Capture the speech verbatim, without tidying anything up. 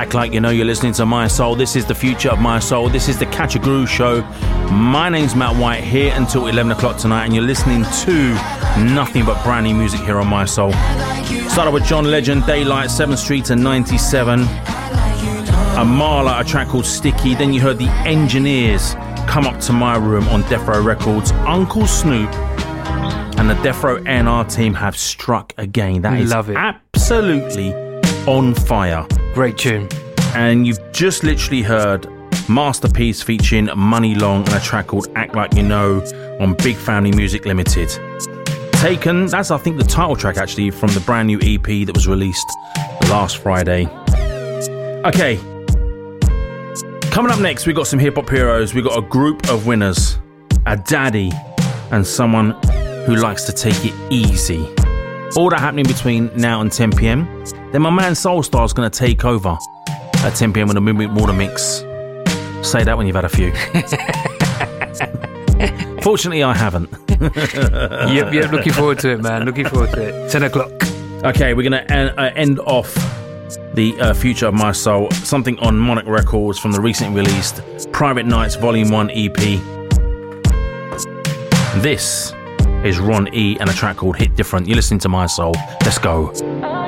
Act Like You Know. You're listening to My Soul. This is the future of My Soul. This is the Catch a Groove show. My name's Matt White, here until eleven o'clock tonight, and you're listening to nothing but brand new music here on My Soul. Started with John Legend, Daylight, seventh Street and ninety-seven. Amala, a track called Sticky. Then you heard the Engineers, Come Up to My Room on Death Row Records. Uncle Snoop and the Death Row A and R team have struck again. That is Love it. Absolutely on fire. Great tune. And you've just literally heard Masterpiece featuring Money Long and a track called Act Like You Know on Big Family Music Limited. Taken, that's I think the title track actually from the brand new E P that was released last Friday. Okay, coming up next, we've got some hip hop heroes. We've got a group of winners, a daddy and someone who likes to take it easy. All that happening between now and ten p.m. Then my man Soulstar is going to take over at ten p.m. with a Midweek Mortar Mix. Say that when you've had a few. Fortunately, I haven't. yep, yep, looking forward to it, man. Looking forward to it. ten o'clock. Okay, we're going to end, uh, end off the uh, future of My Soul. Something on Monarch Records from the recently released Private Nights Volume one E P. This is Ron E and a track called Hit Different. You're listening to My Soul. Let's go.